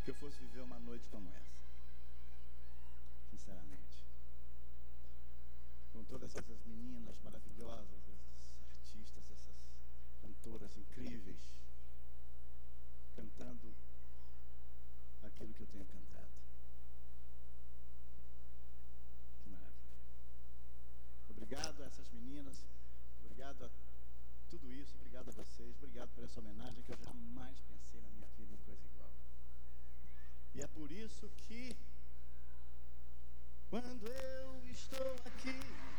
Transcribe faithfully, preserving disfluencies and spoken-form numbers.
que eu fosse viver uma noite como essa. Sinceramente. Com todas essas meninas maravilhosas, esses artistas, essas cantoras incríveis, cantando aquilo que eu tenho cantado. Que maravilha. Obrigado a essas meninas, obrigado a tudo isso, obrigado a vocês, obrigado por essa homenagem que eu jamais pensei na minha vida em coisa igual. E é por isso que, quando eu estou aqui,